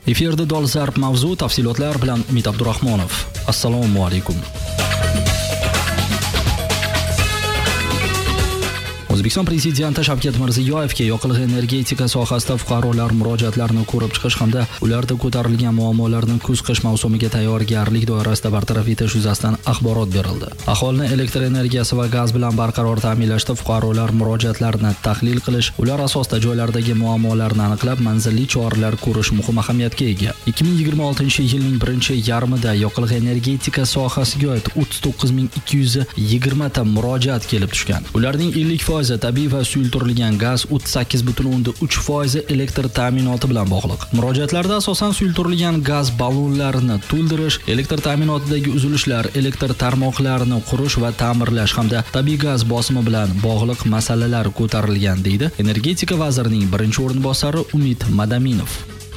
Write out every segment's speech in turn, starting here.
Efirda dolzarb mavzu, tafsilotlar bilan Umid Abdurahmonov. Assalomu alaykum. O'zbekiston Prezidenti Shavkat Mirziyoyevga yoqilg'i energetika sohasida fuqarolar murojaatlarini ko'rib chiqish hamda ularda ko'tarilgan muammolarni kuz-qish mavsumiga tayyorgarlik doirasida bartaraf etish yuzasidan axborot berildi. Aholini elektr energiyasi va gaz bilan barqaror ta'minlashda fuqarolar murojaatlarini tahlil qilish, ular asosida joylardagi muammolarni aniqlab, manzilli choralar ko'rish muhim ahamiyatga ega. 2026-yilning birinchi yarmida yoqilg'i energetika sohasiga oid 39220 ta murojaat kelib tushgan. Ularning 50% tabiiy va suyultirilgan gaz, 38.3% elektr ta'minoti bilan bog'liq. Murojaatlarda asosan suyultirilgan gaz ballonlarini to'ldirish, elektr ta'minotidagi uzilishlar, elektr tarmoqlarini qurish va ta'mirlash hamda tabiiy gaz bosimi bilan bog'liq masalalar ko'tarilgan, deydi Energetika vazirining birinchi o'rinbosari Umid Madaminov.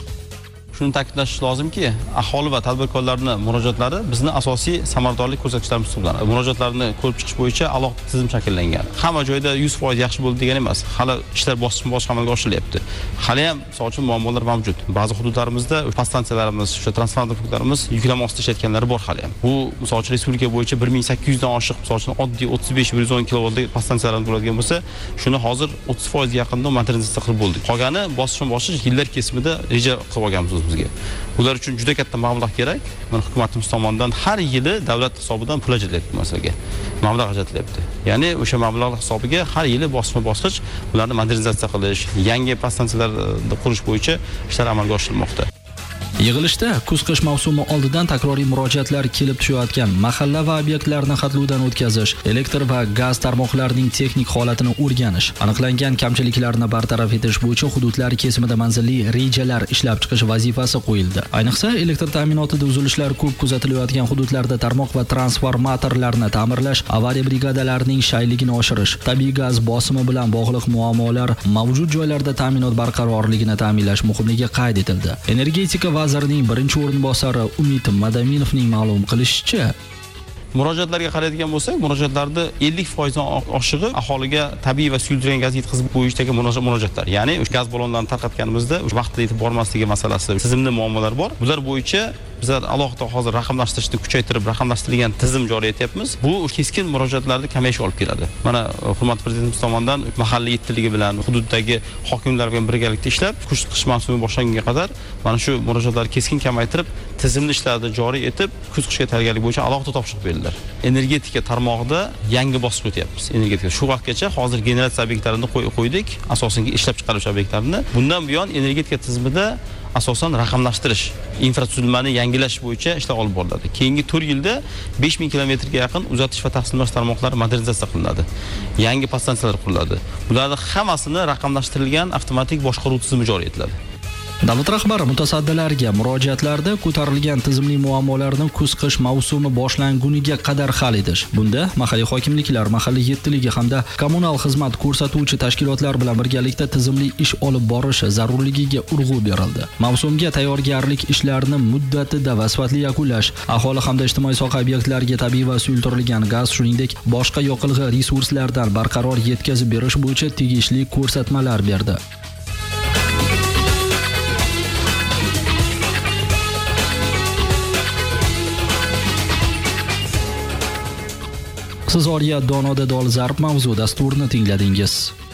Shuni ta'kidlash lozimki, aholi va tadbirkorlarning murojaatlari bizni asosiy samaradorlik ko'rsatkichlarimiz hisoblanadi. Murojaatlarni ko'rib chiqish bo'yicha alohida tizim shakllangan. Hamma joyda 100% yaxshi bo'ldi degani emas. Hali ishlar bosqichma-bosqich amalga oshirilyapti. Hali ham misol uchun muammolar mavjud. Ba'zi hududlarimizda podstansiyalarimiz, transformator punktlarimiz yuklama ostida ishlayotganlari bor hali ham. Bu misol uchun respublika bo'yicha 1800 dan oshiq, misol uchun oddiy 35-110 kilovoltlik podstansiyalarimiz bo'ladigan bo'lsa, shuni hozir 30% yaqinda modernizatsiya qilib bo'ldik. Qolgani bosqichma-bosqich yillar kesimida reja qilib olganmiz bizga. Ular uchun juda katta mablag' kerak. Mana hukumatimiz tomonidan har yili davlat hisobidan pul ajratilyapti masalaga. Mablag' ajratilyapti. Ya'ni o'sha mablag' hisobiga har yili bosqichma-bosqich ularni modernizatsiya qilish, yangi podstansiyalarni qurish bo'yicha ishlar amalga oshirilmoqda. Yig'ilishda kuz-qish mavsumi oldidan takroriy murojaatlar kelib tushayotgan mahalla va obyektlarni xatluvdan o'tkazish, elektr va gaz tarmoqlarining texnik holatini o'rganish, aniqlangan kamchiliklarni bartaraf etish bo'yicha hududlar kesimida manzilli rejalar ishlab chiqish vazifasi qo'yildi. Ayniqsa elektr ta'minotida uzilishlar ko'p kuzatilayotgan hududlarda tarmoq va transformatorlarni ta'mirlash, avariya brigadalarining shayligini oshirish, tabiiy gaz bosimi bilan bog'liq muammolar, mavjud joylarda ta'minot barqarorligini ta'minlash muhimligi qayd etildi. Energetika vazirining birinchi o'rinbosari Umid Madaminovning ma'lum qilishicha, murojaatlarga qaraydigan bo'lsak, murojaatlarda 50% dan oshig'i aholiga tabiiy va suyultirilgan gaz yetkazib qo'yishdagi murojaatlar. Ya'ni o'sha gaz ballonlarini tarqatganimizda o'sha vaqtida yetib bormasligi masalasi, tizimli muammolar bor. Bular bo'yicha bizlar alohida hozir raqamlashtirishni kuchaytirib, raqamlashtirilgan tizim joriy etyapmiz. Bu keskin murojaatlarni kamayishga olib keladi. Mana hurmatli prezidentimiz tomonidan mahalliy yettiligi bilan hududdagi hokimlar bilan birgalikda ishlab, kuz-qish mavsumi boshlangunga qadar mana shu murojaatlarni keskin kamaytirib, tizimli ishlarni joriy etib, kuz-qishga tayyorgarlik bo'yicha alohida topshiriq berildi. Energetika tarmog'ida yangi bosqich o'tyapmiz. Energetika shu vaqtgacha hozir generatsiya obyektlarini qo'ydik, asosiy ishlab chiqarish obyektlarini. Bundan buyon energetika tizimida asosan raqamlashtirish, infratuzilmani yangilash bo'yicha ishlar olib boriladi. Keyingi 4 yilda 5000 kilometrga yaqin uzatish va taqsimlash tarmoqlari modernizatsiya qilinadi. Yangi podstansiyalar quriladi. Bularning hammasini raqamlashtirilgan avtomatik boshqaruv tizimi joriy etiladi. Davlat rahbari mutasaddilarga murojaatlarda ko'tarilgan tizimli muammolarni kuz-qish mavsumi boshlanguniga qadar hal etish, bunda mahalliy hokimliklar, mahalliy yettiligi hamda kommunal xizmat ko'rsatuvchi tashkilotlar bilan birgalikda tizimli ish olib borishi zarurligiga urg'u berildi. Mavsumga tayyorgarlik ishlarini muddatida va sifatli yakunlash, aholi hamda ijtimoiy soha obyektlariga tabiiy va suyultirilgan gaz, shuningdek boshqa yoqilg'i resurslardan barqaror yetkazib berish bo'yicha tegishli ko'rsatmalar berdi. Siz Oriya Donoda dolzarb mavzu dasturini tingladingiz.